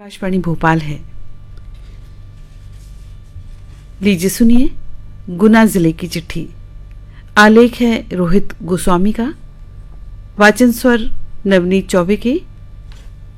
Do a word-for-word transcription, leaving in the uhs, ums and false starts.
आकाशवाणी भोपाल है। लीजिए सुनिए गुना जिले की चिट्ठी। आलेख है रोहित गोस्वामी का। वाचन स्वर नवनीत चौबे के।